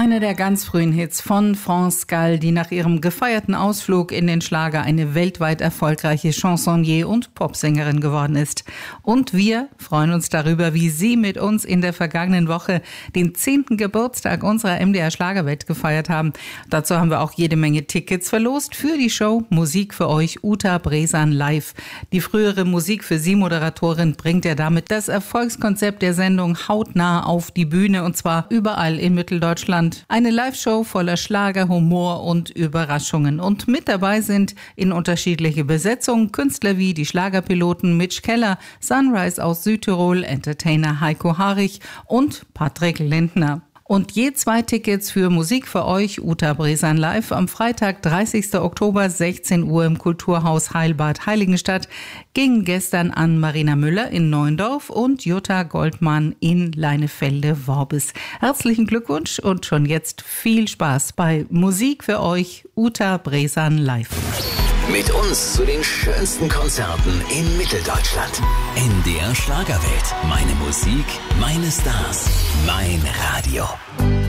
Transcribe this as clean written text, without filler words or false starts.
Einer der ganz frühen Hits von France Gall, die nach ihrem gefeierten Ausflug in den Schlager eine weltweit erfolgreiche Chansonnier und Popsängerin geworden ist. Und wir freuen uns darüber, wie sie mit uns in der vergangenen Woche den 10. Geburtstag unserer MDR Schlagerwelt gefeiert haben. Dazu haben wir auch jede Menge Tickets verlost für die Show Musik für euch, Uta Bresan live. Die frühere Musik für Sie Moderatorin bringt ja damit das Erfolgskonzept der Sendung hautnah auf die Bühne, und zwar überall in Mitteldeutschland. Eine Live-Show voller Schlager, Humor und Überraschungen. Und mit dabei sind in unterschiedliche Besetzungen Künstler wie die Schlagerpiloten Mitch Keller, Sunrise aus Südtirol, Entertainer Heiko Harich und Patrick Lindner. Und je 2 Tickets für Musik für euch, Uta Bresan live, am Freitag, 30. Oktober, 16 Uhr im Kulturhaus Heilbad Heiligenstadt, gingen gestern an Marina Müller in Neuendorf und Jutta Goldmann in Leinefelde-Worbis. Herzlichen Glückwunsch und schon jetzt viel Spaß bei Musik für euch, Uta Bresan live. Mit uns zu den schönsten Konzerten in Mitteldeutschland. MDR Schlagerwelt. Meine Musik, meine Stars, mein Radio.